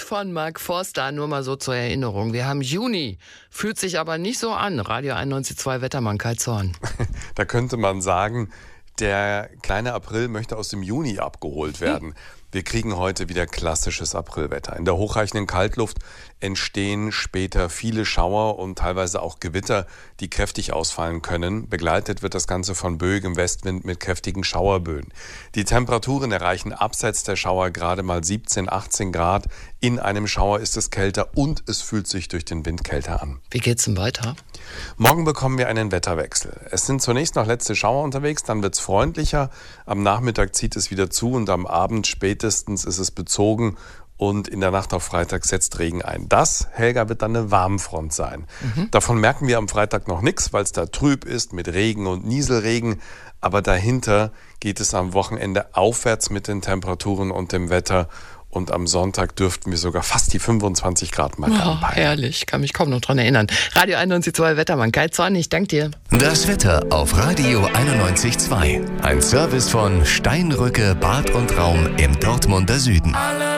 von Mark Forster, nur mal so zur Erinnerung. Wir haben Juni, fühlt sich aber nicht so an. Radio 91.2 Wettermann Kai Zorn. Da könnte man sagen, der kleine April möchte aus dem Juni abgeholt werden. Wir kriegen heute wieder klassisches Aprilwetter. In der hochreichenden Kaltluft entstehen später viele Schauer und teilweise auch Gewitter, die kräftig ausfallen können. Begleitet wird das Ganze von böigem Westwind mit kräftigen Schauerböen. Die Temperaturen erreichen abseits der Schauer gerade mal 17, 18 Grad. In einem Schauer ist es kälter und es fühlt sich durch den Wind kälter an. Wie geht's denn weiter? Morgen bekommen wir einen Wetterwechsel. Es sind zunächst noch letzte Schauer unterwegs, dann wird's freundlicher. Am Nachmittag zieht es wieder zu und am Abend spätestens ist es bezogen. Und in der Nacht auf Freitag setzt Regen ein. Das, Helga, wird dann eine Warmfront sein. Davon merken wir am Freitag noch nichts, weil es da trüb ist mit Regen und Nieselregen. Aber dahinter geht es am Wochenende aufwärts mit den Temperaturen und dem Wetter. Und am Sonntag dürften wir sogar fast die 25 Grad Marke anpeilen. Herrlich, kann mich kaum noch dran erinnern. Radio 91.2 Wettermann Kai Zorn, ich danke dir. Das Wetter auf Radio 91.2. Ein Service von Steinrücke Bad und Raum im Dortmunder Süden.